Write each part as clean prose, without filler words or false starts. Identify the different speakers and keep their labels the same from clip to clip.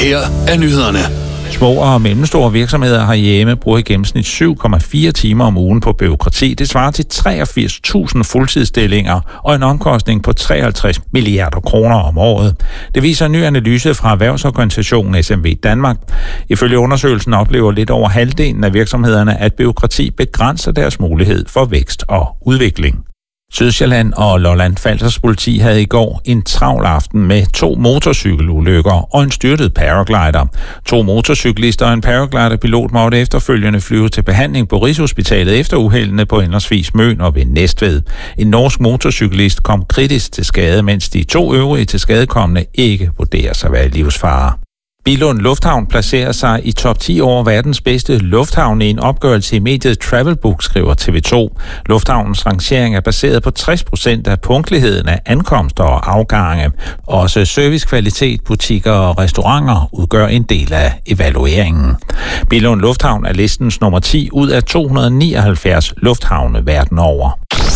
Speaker 1: Her er nyhederne.
Speaker 2: Små og mellemstore virksomheder herhjemme bruger i gennemsnit 7,4 timer om ugen på bureaukrati. Det svarer til 83.000 fuldtidsstillinger og en omkostning på 53 milliarder kroner om året. Det viser en ny analyse fra erhvervsorganisationen SMV Danmark. Ifølge undersøgelsen oplever lidt over halvdelen af virksomhederne, at bureaukrati begrænser deres mulighed for vækst og udvikling. Sydsjælland og Lolland-Falsters politi havde i går en travl aften med 2 motorcykelulykker og en styrtet paraglider. 2 motorcyklister og en paragliderpilot måtte efterfølgende flyve til behandling på Rigshospitalet efter uheldene på henholdsvis Møn og ved Næstved. En norsk motorcyklist kom kritisk til skade, mens de 2 øvrige tilskadekomne ikke vurderes at være i livsfare. Billund Lufthavn placerer sig i top 10 over verdens bedste lufthavne i en opgørelse i mediet Travelbook, skriver TV2. Lufthavnens rangering er baseret på 60% af punktligheden af ankomster og afgange. Også servicekvalitet, butikker og restauranter udgør en del af evalueringen. Billund Lufthavn er listens nummer 10 ud af 279 lufthavne verden over.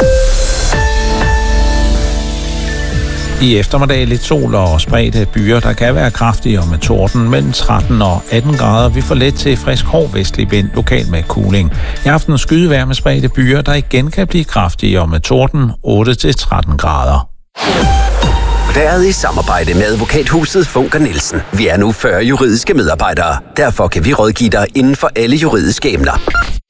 Speaker 2: I eftermiddag lidt sol og spredte byer, der kan være kraftige og med torden mellem 13 og 18 grader. Vi får let til frisk hård vestlig vind, lokalt med kuling. I aften skydevejr med spredte byer, der igen kan blive kraftige og med torden 8-13 grader.
Speaker 3: Været i samarbejde med advokathuset Funker Nielsen. Vi er nu 40 juridiske medarbejdere. Derfor kan vi rådgive dig inden for alle juridiske emner.